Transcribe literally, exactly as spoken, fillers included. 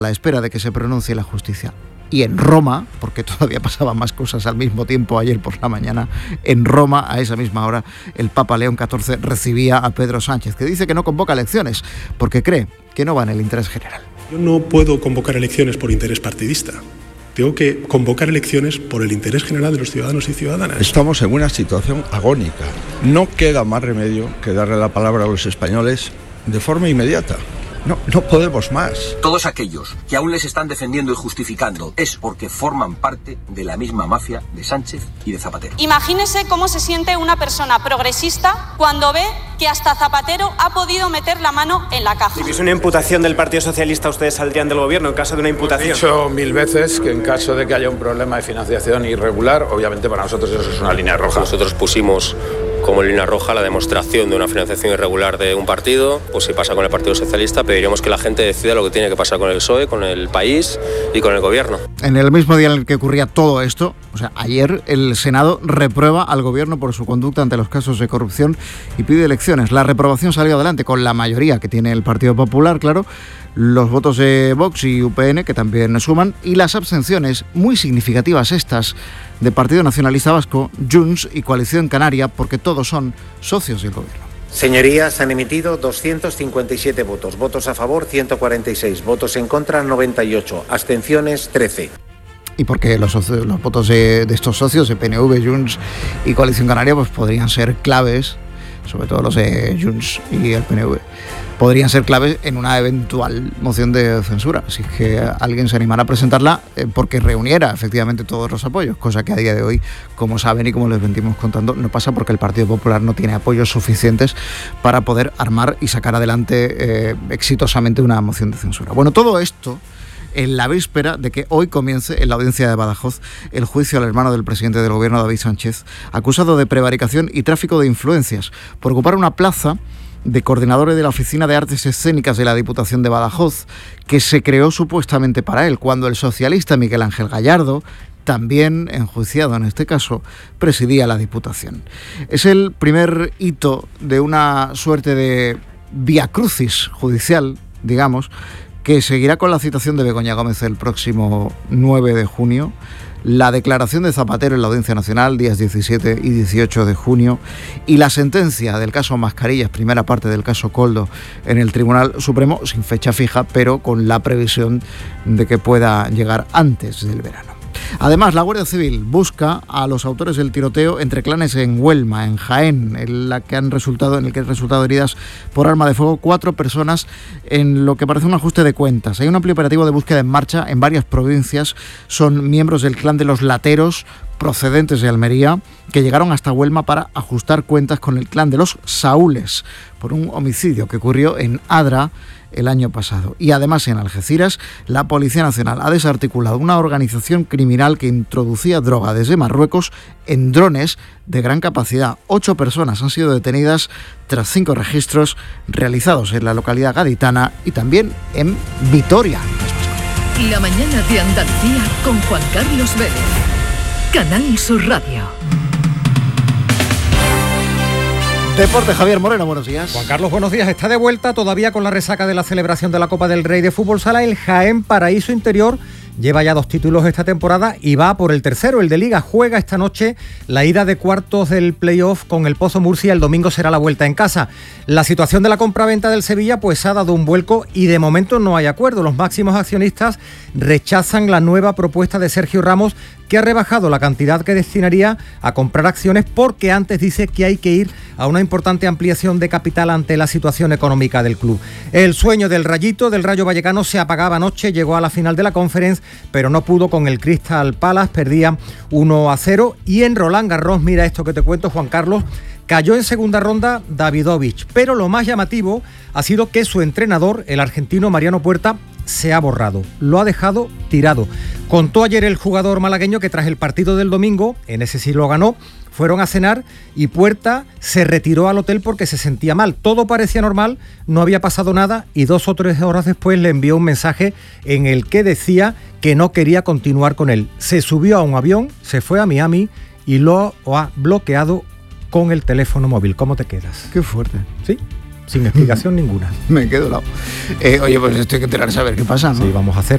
a la espera de que se pronuncie la justicia. Y en Roma, porque todavía pasaban más cosas al mismo tiempo ayer por la mañana, en Roma, a esa misma hora, el Papa León catorce recibía a Pedro Sánchez, que dice que no convoca elecciones, porque cree que no va en el interés general. Yo no puedo convocar elecciones por interés partidista. Tengo que convocar elecciones por el interés general de los ciudadanos y ciudadanas. Estamos en una situación agónica. No queda más remedio que darle la palabra a los españoles de forma inmediata. No, no podemos más. Todos aquellos que aún les están defendiendo y justificando es porque forman parte de la misma mafia de Sánchez y de Zapatero. Imagínese cómo se siente una persona progresista cuando ve que hasta Zapatero ha podido meter la mano en la caja. Si hubiese una imputación del Partido Socialista, ¿ustedes saldrían del gobierno en caso de una imputación? He dicho mil veces que en caso de que haya un problema de financiación irregular, obviamente para nosotros eso es una línea roja. Nosotros pusimos como línea roja la demostración de una financiación irregular de un partido. Pues si pasa con el Partido Socialista, pediríamos que la gente decida lo que tiene que pasar con el P S O E, con el país y con el gobierno. En el mismo día en el que ocurría todo esto, o sea, ayer el Senado reprueba al gobierno por su conducta ante los casos de corrupción y pide elecciones. La reprobación salió adelante con la mayoría que tiene el Partido Popular, claro, los votos de Vox y U P N, que también suman, y las abstenciones, muy significativas estas, de Partido Nacionalista Vasco, Junts y Coalición Canaria, porque todos son socios del gobierno. Señorías, han emitido doscientos cincuenta y siete votos, votos a favor ciento cuarenta y seis, votos en contra noventa y ocho, abstenciones trece. Y porque los, socios, los votos de, de estos socios, de P N V, Junts y Coalición Canaria, pues podrían ser claves, sobre todo los de Junts y el P N V, podrían ser claves en una eventual moción de censura, si es que alguien se animara a presentarla, eh, porque reuniera efectivamente todos los apoyos, cosa que a día de hoy, como saben y como les venimos contando, no pasa porque el Partido Popular no tiene apoyos suficientes para poder armar y sacar adelante eh, exitosamente una moción de censura. Bueno, todo esto en la víspera de que hoy comience en la audiencia de Badajoz el juicio al hermano del presidente del gobierno, David Sánchez, acusado de prevaricación y tráfico de influencias por ocupar una plaza de coordinadores de la Oficina de Artes Escénicas de la Diputación de Badajoz, que se creó supuestamente para él, cuando el socialista Miguel Ángel Gallardo, también enjuiciado en este caso, presidía la Diputación. Es el primer hito de una suerte de viacrucis judicial, digamos, que seguirá con la citación de Begoña Gómez el próximo nueve de junio, la declaración de Zapatero en la Audiencia Nacional, días diecisiete y dieciocho de junio, y la sentencia del caso Mascarillas, primera parte del caso Koldo, en el Tribunal Supremo, sin fecha fija, pero con la previsión de que pueda llegar antes del verano. Además, la Guardia Civil busca a los autores del tiroteo entre clanes en Huelma, en Jaén, en la que han resultado, en el que han resultado heridas por arma de fuego cuatro personas, en lo que parece un ajuste de cuentas. Hay un amplio operativo de búsqueda en marcha en varias provincias. Son miembros del clan de los Lateros, procedentes de Almería, que llegaron hasta Huelma para ajustar cuentas con el clan de los Saúles por un homicidio que ocurrió en Adra el año pasado. Y además en Algeciras, la Policía Nacional ha desarticulado una organización criminal que introducía droga desde Marruecos en drones de gran capacidad. Ocho personas han sido detenidas tras cinco registros realizados en la localidad gaditana y también en Vitoria. La mañana de Andalucía con Juan Carlos Vélez. Canal Sur Radio. Deporte, Javier Moreno, buenos días. Juan Carlos, buenos días. Está de vuelta todavía con la resaca de la celebración de la Copa del Rey de Fútbol Sala. El Jaén Paraíso Interior lleva ya dos títulos esta temporada y va por el tercero, el de Liga. Juega esta noche la ida de cuartos del playoff con el Pozo Murcia. El domingo será la vuelta en casa. La situación de la compraventa del Sevilla pues ha dado un vuelco y de momento no hay acuerdo. Los máximos accionistas rechazan la nueva propuesta de Sergio Ramos, que ha rebajado la cantidad que destinaría a comprar acciones porque antes dice que hay que ir a una importante ampliación de capital ante la situación económica del club. El sueño del Rayito, del Rayo Vallecano, se apagaba anoche, llegó a la final de la Conference, pero no pudo con el Crystal Palace, perdía uno a cero. Y en Roland Garros, mira esto que te cuento, Juan Carlos, cayó en segunda ronda Davidovich, pero lo más llamativo ha sido que su entrenador, el argentino Mariano Puerta, se ha borrado, lo ha dejado tirado. Contó ayer el jugador malagueño que tras el partido del domingo, en ese sí lo ganó, fueron a cenar y Puerta se retiró al hotel porque se sentía mal. Todo parecía normal, no había pasado nada y dos o tres horas después le envió un mensaje en el que decía que no quería continuar con él. Se subió a un avión, se fue a Miami y lo ha bloqueado con el teléfono móvil. ¿Cómo te quedas? Qué fuerte. ¿Sí? Sin explicación ninguna. Me quedo lado. Eh, oye, pues esto hay que enterar a saber qué pasa, ¿no? Sí, vamos a hacer